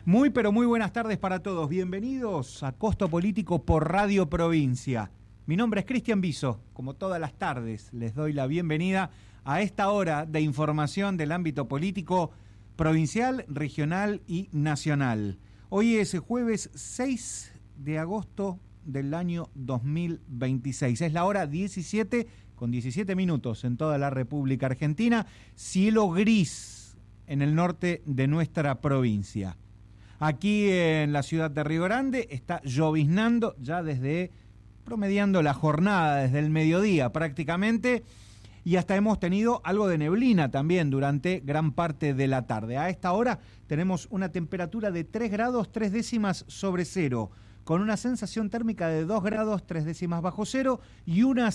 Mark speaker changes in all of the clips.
Speaker 1: Muy pero muy buenas tardes para todos. Bienvenidos a Costo Político por Radio Provincia. Mi nombre es Cristian Viso. Como todas las tardes, les doy la bienvenida a esta hora de información del ámbito político provincial, regional y nacional. Hoy es jueves 6 de agosto del año 2026. Es la hora 17 con 17 minutos en toda la República Argentina. Cielo gris en el norte de nuestra provincia. Aquí en la ciudad de Río Grande está lloviznando ya promediando la jornada, desde el mediodía prácticamente, y hasta hemos tenido algo de neblina también durante gran parte de la tarde. A esta hora tenemos una temperatura de 3 grados 3 décimas sobre cero, con una sensación térmica de 2 grados 3 décimas bajo cero y una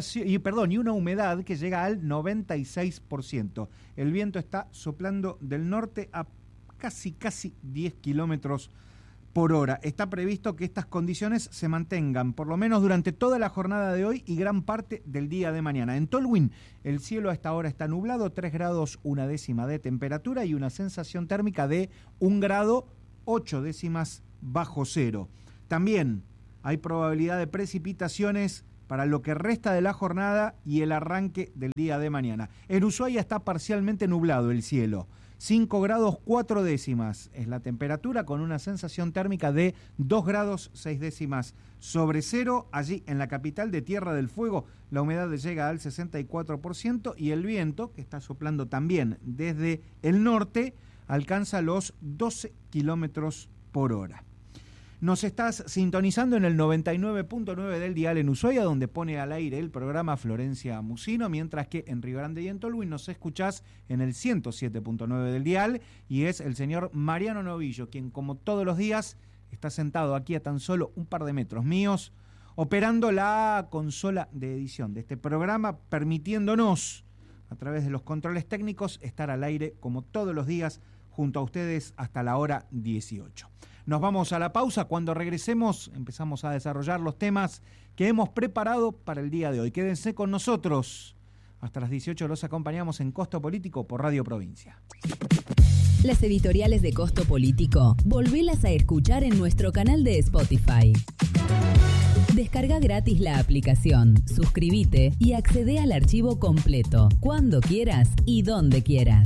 Speaker 1: humedad que llega al 96%. El viento está soplando del norte a casi 10 kilómetros por hora. Está previsto que estas condiciones se mantengan por lo menos durante toda la jornada de hoy y gran parte del día de mañana. En Tolwyn, el cielo a esta hora está nublado, 3 grados 1 décima de temperatura y una sensación térmica de 1 grado 8 décimas bajo cero. También hay probabilidad de precipitaciones para lo que resta de la jornada y el arranque del día de mañana. En Ushuaia está parcialmente nublado el cielo. 5 grados 4 décimas es la temperatura, con una sensación térmica de 2 grados 6 décimas sobre cero. Allí en la capital de Tierra del Fuego la humedad llega al 64% y el viento, que está soplando también desde el norte, alcanza los 12 kilómetros por hora. Nos estás sintonizando en el 99.9 del dial en Ushuaia, donde pone al aire el programa Florencia Musino, mientras que en Río Grande y en Tolwyn nos escuchás en el 107.9 del dial, y es el señor Mariano Novillo, quien como todos los días está sentado aquí a tan solo un par de metros míos, operando la consola de edición de este programa, permitiéndonos, a través de los controles técnicos, estar al aire como todos los días junto a ustedes hasta la hora 18. Nos vamos a la pausa. Cuando regresemos empezamos a desarrollar los temas que hemos preparado para el día de hoy. Quédense con nosotros. Hasta las 18 los acompañamos en Costo Político por Radio Provincia.
Speaker 2: Las editoriales de Costo Político, volvelas a escuchar en nuestro canal de Spotify. Descarga gratis la aplicación, suscríbete y accede al archivo completo, cuando quieras y donde quieras.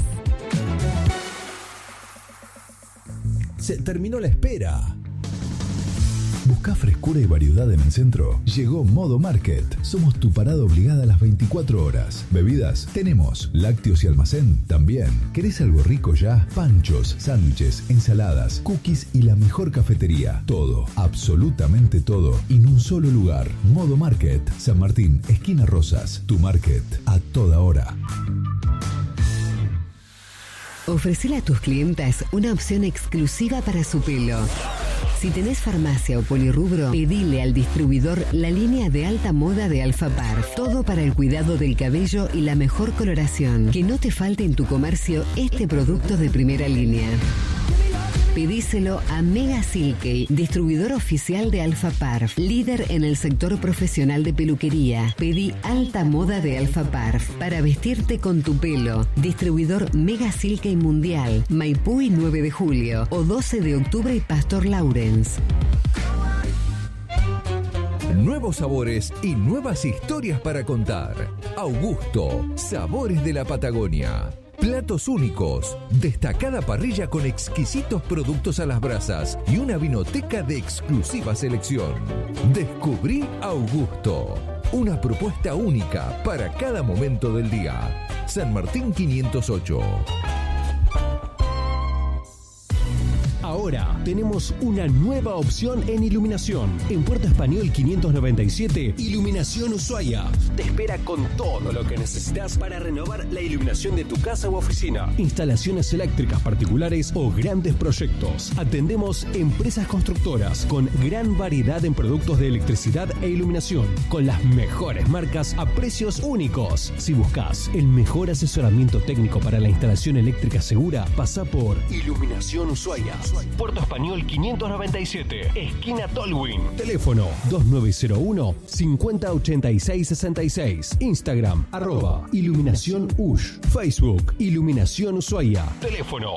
Speaker 3: Se terminó la espera. ¿Buscá frescura y variedad en el centro? Llegó Modo Market. Somos tu parada obligada a las 24 horas. Bebidas tenemos. Lácteos y almacén también. ¿Querés algo rico ya? Panchos, sándwiches, ensaladas, cookies y la mejor cafetería. Todo, absolutamente todo, en un solo lugar. Modo Market. San Martín, esquina Rosas. Tu market a toda hora.
Speaker 4: Ofrecele a tus clientas una opción exclusiva para su pelo. Si tenés farmacia o polirrubro, pedile al distribuidor la línea de alta moda de Alfa Parf. Todo para el cuidado del cabello y la mejor coloración. Que no te falte en tu comercio este producto de primera línea. Pedíselo a Mega Silkey, distribuidor oficial de Alfa Parf, líder en el sector profesional de peluquería. Pedí alta moda de Alfa Parf para vestirte con tu pelo. Distribuidor Mega Silkey Mundial, Maipú y 9 de julio, o 12 de octubre y Pastor Lawrence.
Speaker 3: Nuevos sabores y nuevas historias para contar. Augusto, sabores de la Patagonia. Platos únicos, destacada parrilla con exquisitos productos a las brasas y una vinoteca de exclusiva selección. Descubrí Augusto, una propuesta única para cada momento del día. San Martín 508.
Speaker 5: Ahora tenemos una nueva opción en iluminación. En Puerto Español 597, Iluminación Ushuaia. Te espera con todo lo que necesitas para renovar la iluminación de tu casa u oficina. Instalaciones eléctricas particulares o grandes proyectos. Atendemos empresas constructoras con gran variedad en productos de electricidad e iluminación, con las mejores marcas a precios únicos. Si buscas el mejor asesoramiento técnico para la instalación eléctrica segura, pasa por Iluminación Ushuaia. Puerto Español 597, esquina Tolwyn. Teléfono 2901-508666. Instagram, @Iluminación Ush. Facebook, Iluminación Ushuaia. Teléfono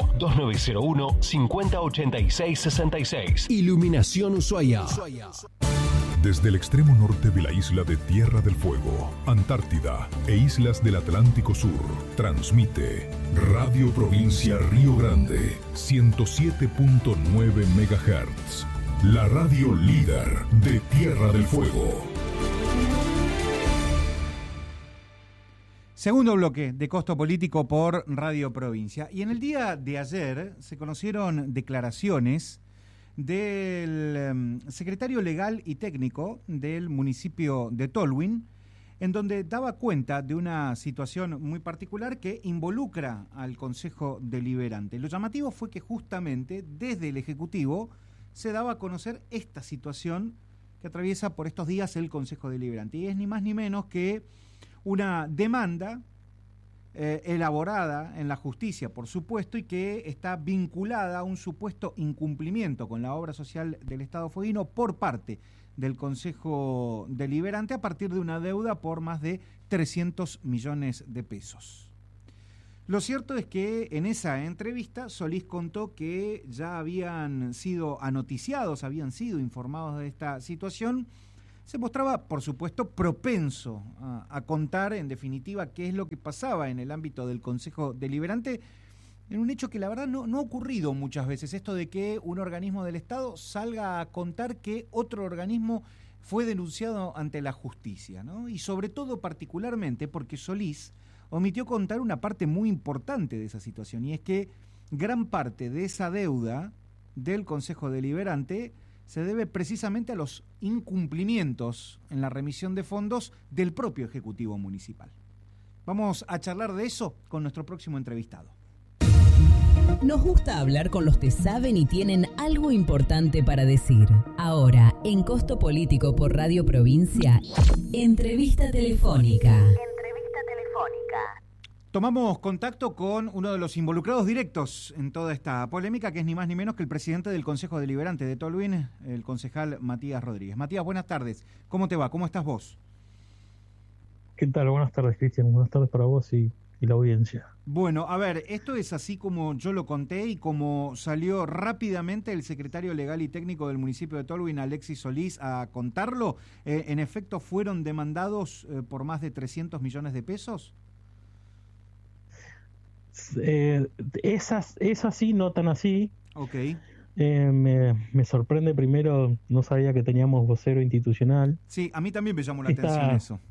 Speaker 5: 2901-508666. Iluminación Ushuaia.
Speaker 3: Desde el extremo norte de la isla de Tierra del Fuego, Antártida e islas del Atlántico Sur, transmite Radio Provincia Río Grande, 107.9 MHz. La radio líder de Tierra del Fuego.
Speaker 1: Segundo bloque de Costo Político por Radio Provincia. Y en el día de ayer se conocieron declaraciones del secretario legal y técnico del municipio de Tolwyn, en donde daba cuenta de una situación muy particular que involucra al Consejo Deliberante. Lo llamativo fue que justamente desde el Ejecutivo se daba a conocer esta situación que atraviesa por estos días el Consejo Deliberante. Y es ni más ni menos que una demanda elaborada en la justicia, por supuesto, y que está vinculada a un supuesto incumplimiento con la obra social del Estado fueguino por parte del Consejo Deliberante a partir de una deuda por más de 300 millones de pesos. Lo cierto es que en esa entrevista Solís contó que ya habían sido anoticiados, habían sido informados de esta situación. Se mostraba, por supuesto, propenso a contar, en definitiva, qué es lo que pasaba en el ámbito del Consejo Deliberante, en un hecho que la verdad no ha ocurrido muchas veces, esto de que un organismo del Estado salga a contar que otro organismo fue denunciado ante la justicia, ¿no? Y sobre todo, particularmente, porque Solís omitió contar una parte muy importante de esa situación, y es que gran parte de esa deuda del Consejo Deliberante se debe precisamente a los incumplimientos en la remisión de fondos del propio Ejecutivo Municipal. Vamos a charlar de eso con nuestro próximo entrevistado.
Speaker 2: Nos gusta hablar con los que saben y tienen algo importante para decir. Ahora, en Costo Político por Radio Provincia, entrevista telefónica.
Speaker 1: Tomamos contacto con uno de los involucrados directos en toda esta polémica, que es ni más ni menos que el presidente del Consejo Deliberante de Tolwyn, el concejal Matías Rodríguez. Matías, buenas tardes. ¿Cómo te va? ¿Cómo estás vos?
Speaker 6: ¿Qué tal? Buenas tardes, Cristian. Buenas tardes para vos y la audiencia.
Speaker 1: Bueno, a ver, esto es así como yo lo conté y como salió rápidamente el secretario legal y técnico del municipio de Tolwyn, Alexis Solís, a contarlo. En efecto, ¿fueron demandados por más de 300 millones de pesos? Es así, no tan así. Ok.
Speaker 6: Me sorprende, primero, no sabía que teníamos vocero institucional.
Speaker 1: Sí, a mí también me llamó la atención eso.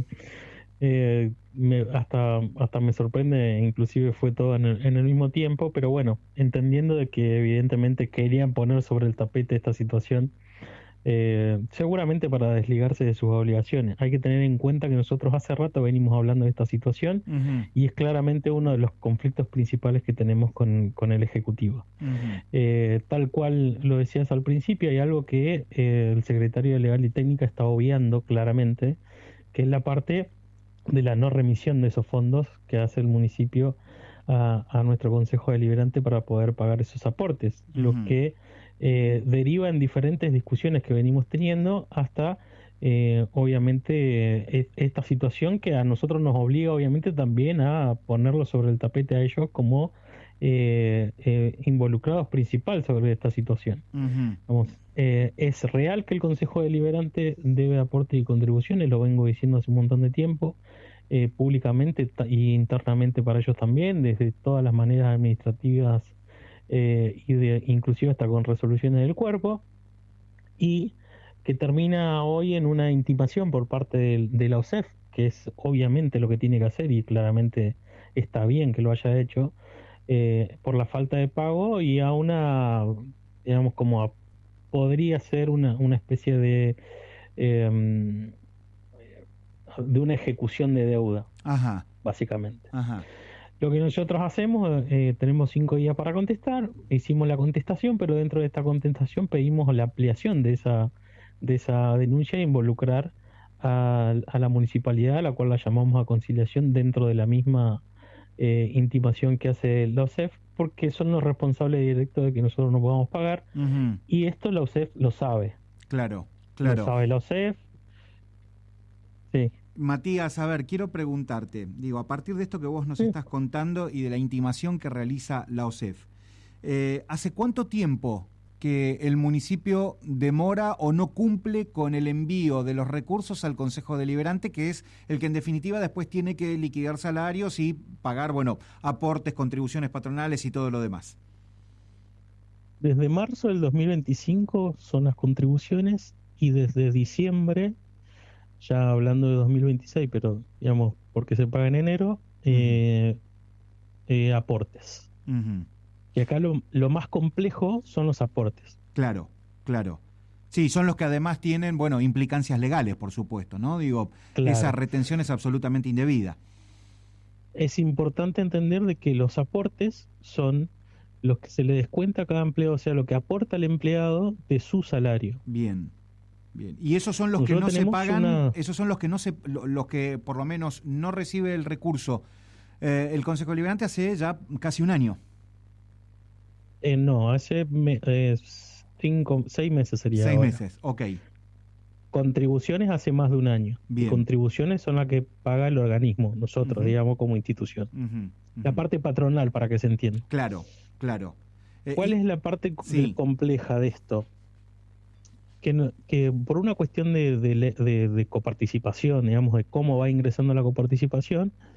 Speaker 6: Hasta me sorprende, inclusive fue todo en el mismo tiempo, pero bueno, entendiendo de que evidentemente querían poner sobre el tapete esta situación, seguramente para desligarse de sus obligaciones. Hay que tener en cuenta que nosotros hace rato venimos hablando de esta situación, y es claramente uno de los conflictos principales que tenemos con el Ejecutivo. Tal cual lo decías al principio, hay algo que el secretario de Legal y Técnica está obviando claramente, que es la parte de la no remisión de esos fondos que hace el municipio a nuestro Consejo Deliberante para poder pagar esos aportes, lo que deriva en diferentes discusiones que venimos teniendo hasta obviamente esta situación que a nosotros nos obliga obviamente también a ponerlo sobre el tapete a ellos como involucrados principal sobre esta situación. Es real que el Consejo Deliberante debe aportes y contribuciones, lo vengo diciendo hace un montón de tiempo, públicamente y internamente para ellos también, desde todas las maneras administrativas inclusive hasta con resoluciones del cuerpo, y que termina hoy en una intimación por parte de la OSEF, que es obviamente lo que tiene que hacer y claramente está bien que lo haya hecho, por la falta de pago y a una, digamos, podría ser una especie de una ejecución de deuda.
Speaker 1: Ajá.
Speaker 6: Básicamente.
Speaker 1: Ajá.
Speaker 6: Lo que nosotros hacemos, tenemos 5 días para contestar, hicimos la contestación, pero dentro de esta contestación pedimos la ampliación de esa denuncia e involucrar a la municipalidad, a la cual la llamamos a conciliación dentro de la misma intimación que hace la OSEF, porque son los responsables directos de que nosotros no podamos pagar, y esto la OSEF lo sabe.
Speaker 1: Claro.
Speaker 6: Lo sabe la OSEF. Sí.
Speaker 1: Matías, a ver, quiero preguntarte, digo, a partir de esto que vos nos estás contando y de la intimación que realiza la OSEF, ¿hace cuánto tiempo que el municipio demora o no cumple con el envío de los recursos al Consejo Deliberante, que es el que en definitiva después tiene que liquidar salarios y pagar, bueno, aportes, contribuciones patronales y todo lo demás?
Speaker 6: Desde marzo del 2025 son las contribuciones, y desde diciembre, ya hablando de 2026, pero digamos, porque se paga en enero, aportes. Y acá lo más complejo son los aportes.
Speaker 1: Claro. Sí, son los que además tienen, bueno, implicancias legales, por supuesto, ¿no? Digo, claro. Esa retención es absolutamente indebida.
Speaker 6: Es importante entender de que los aportes son los que se le descuenta a cada empleado, o sea, lo que aporta el empleado de su salario.
Speaker 1: Bien. Y esos son los que no se pagan, esos son los que los que por lo menos no recibe el recurso el Consejo Deliberante hace ya casi un año.
Speaker 6: No, hace 6 meses sería.
Speaker 1: 6
Speaker 6: ahora.
Speaker 1: meses, ok.
Speaker 6: Contribuciones hace más de un año.
Speaker 1: Bien.
Speaker 6: Contribuciones son las que paga el organismo, nosotros, digamos, como institución. La parte patronal, para que se entienda.
Speaker 1: Claro.
Speaker 6: ¿Cuál es la parte compleja de esto? Que por una cuestión de coparticipación, digamos, de cómo va ingresando la coparticipación,